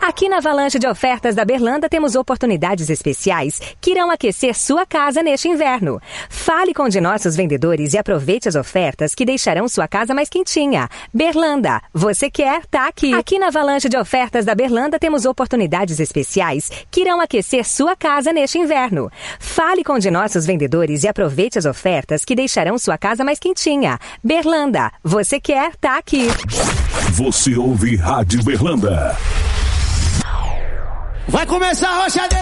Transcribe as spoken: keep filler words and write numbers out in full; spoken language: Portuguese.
Aqui na Avalanche de Ofertas da Berlanda temos oportunidades especiais que irão aquecer sua casa neste inverno. Fale com um de nossos vendedores e aproveite as ofertas que deixarão sua casa mais quentinha. Berlanda, você quer, tá aqui. Aqui na Avalanche de Ofertas da Berlanda temos oportunidades especiais que irão aquecer sua casa neste inverno. Fale com um de nossos vendedores e aproveite as ofertas que deixarão sua casa mais quentinha. Berlanda, você quer, tá aqui. Você ouve Rádio Berlanda. Vai começar a rocha